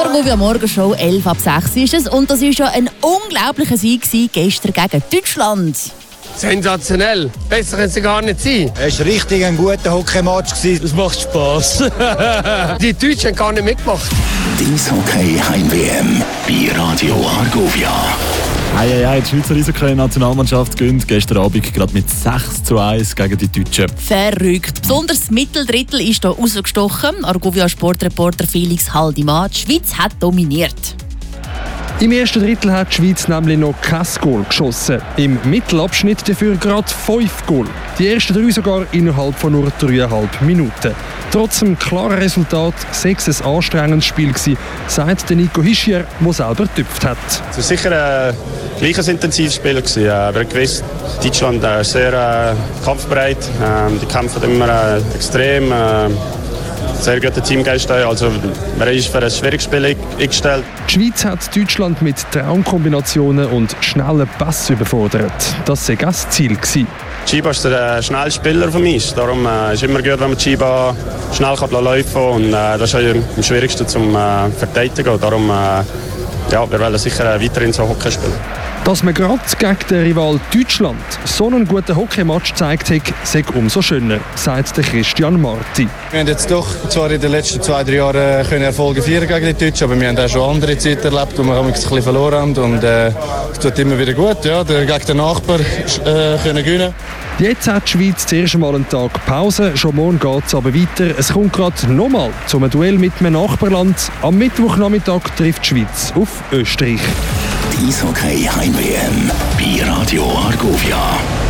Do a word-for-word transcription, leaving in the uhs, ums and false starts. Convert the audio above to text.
Argovia Morgenshow, elf ab sechs ist es. Und das war ja ein unglaublicher Sieg gestern gegen Deutschland. Sensationell. Besser können sie gar nicht sein. Es war richtig ein guter Hockeymatch. Das macht Spass. Die Deutschen haben gar nicht mitgemacht. Dies Hockey Heim-W M bei Radio Argovia. Hey, hey, hey, die Schweizer Eishockey-Nationalmannschaft gewinnt gestern Abend gerade mit sechs zu eins gegen die Deutschen. Verrückt. Besonders das Mitteldrittel ist hier rausgestochen. Argovia-Sportreporter Felix Haldimann. Die Schweiz hat dominiert. Im ersten Drittel hat die Schweiz nämlich noch kein Goal geschossen. Im Mittelabschnitt dafür gerade fünf Goal. Die ersten drei sogar innerhalb von nur dreieinhalb Minuten. Trotz dem klaren Resultat sei es ein anstrengendes Spiel gewesen, sagt Nico Hischier, der selber getüpft hat. Es war sicher ein gleiches intensives Spiel gewesen. Wir haben gewusst, Deutschland ist sehr äh, kampfbereit. Ähm, die kämpfen immer äh, extrem. Äh, Sehr guter Teamgeist. Also, man ist für ein schwieriges Spiel eingestellt. Die Schweiz hat Deutschland mit Traumkombinationen und schnellen Pässen überfordert. Das war das Ziel gewesen. Chiba ist der schnelle Spieler von mir. Darum äh, ist es immer gut, wenn man Chiba schnell kann laufen kann. Und äh, das ist am schwierigsten zum äh, Verteidigen. Darum, äh, ja, wir wollen sicher äh, weiterhin so Hockey spielen. Dass man gerade gegen den Rival Deutschland so einen guten Hockeymatch gezeigt hat, sei umso schöner, sagt der Christian Marti. Wir haben jetzt doch zwar in den letzten zwei, drei Jahren können Erfolge feiern gegen die Deutschen, aber wir haben auch schon andere Zeiten erlebt, wo wir ein bisschen verloren haben. Und äh, es tut immer wieder gut, ja, gegen den Nachbarn äh, können gewinnen. Jetzt hat die Schweiz zuerst einmal einen Tag Pause, schon morgen geht es aber weiter. Es kommt gerade nochmal zu einem Duell mit einem Nachbarland. Am Mittwochnachmittag trifft die Schweiz auf Österreich. Dies Hockey Heim-W M bei Radio Argovia.